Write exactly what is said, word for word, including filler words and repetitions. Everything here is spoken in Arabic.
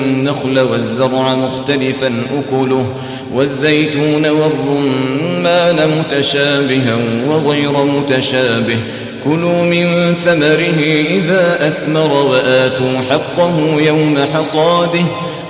والنخل والزرع مختلفا أكله والزيتون والرمان متشابها وغير متشابه كلوا من ثمره إذا أثمر وآتوا حقه يوم حصاده